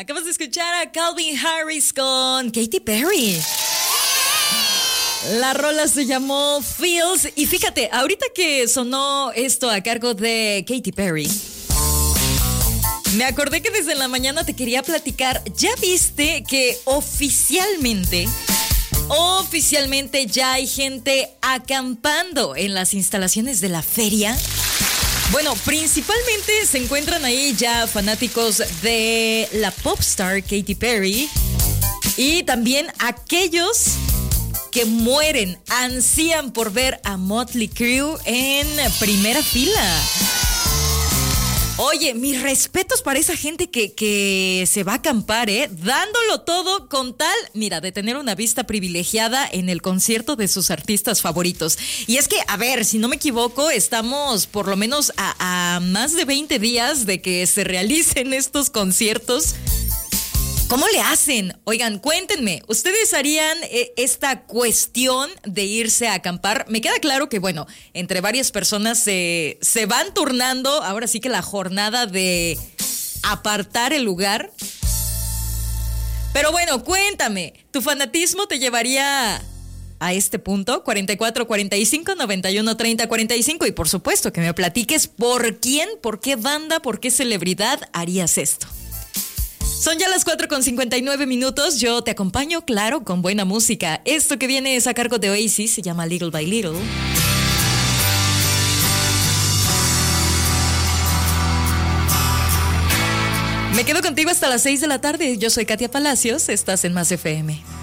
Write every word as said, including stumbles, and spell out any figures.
Acabas de escuchar a Calvin Harris con Katy Perry. La rola se llamó Feels. Y fíjate, ahorita que sonó esto a cargo de Katy Perry, me acordé que desde la mañana te quería platicar. ¿Ya viste que oficialmente, oficialmente ya hay gente acampando en las instalaciones de la feria? Bueno, principalmente se encuentran ahí ya fanáticos de la popstar Katy Perry y también aquellos que mueren, ansían por ver a Motley Crue en primera fila. Oye, mis respetos para esa gente que, que se va a acampar, ¿eh? Dándolo todo con tal, mira, de tener una vista privilegiada en el concierto de sus artistas favoritos. Y es que, a ver, si no me equivoco, estamos por lo menos a, a más de veinte días de que se realicen estos conciertos. ¿Cómo le hacen? Oigan, cuéntenme, ¿ustedes harían eh, esta cuestión de irse a acampar? Me queda claro que, bueno, entre varias personas se, se van turnando, ahora sí que la jornada de apartar el lugar. Pero bueno, cuéntame, ¿tu fanatismo te llevaría a este punto? cuarenta y cuatro, cuarenta y cinco, noventa y uno, treinta, cuarenta y cinco. Y por supuesto que me platiques por quién, por qué banda, por qué celebridad harías esto. Son ya las cuatro con cincuenta y nueve minutos. Yo te acompaño, claro, con buena música. Esto que viene es a cargo de Oasis, se llama Little by Little. Me quedo contigo hasta las seis de la tarde. Yo soy Katia Palacios, estás en Más F M.